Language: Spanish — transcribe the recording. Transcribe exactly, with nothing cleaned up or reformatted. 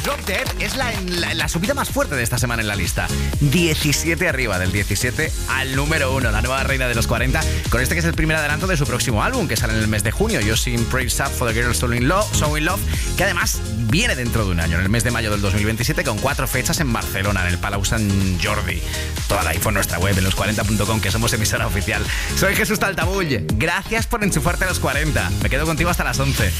Drop Dead es la, la, la subida más fuerte de esta semana en la lista. diecisiete arriba, del diecisiete al número uno, la nueva reina de los cuarenta, con este que es el primer adelanto de su próximo álbum, que sale en el mes de junio, Yo Sing Praise Up for the Girls So in, Love, so in Love, que además viene dentro de un año, en el mes de mayo del dos mil veintisiete, con cuatro fechas en Barcelona, en el Palau Sant Jordi. Toda la info en nuestra web, en los cuarenta punto com, que somos emisora oficial. Soy Jesús Taltabull. Gracias por enchufarte a los cuarenta. Me quedo contigo hasta las once.